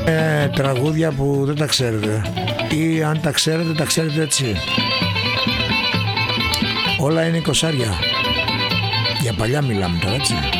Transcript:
Τραγούδια που δεν τα ξέρετε, ή αν τα ξέρετε, τα ξέρετε έτσι. Όλα είναι 20. Για παλιά μιλάμε τώρα, έτσι.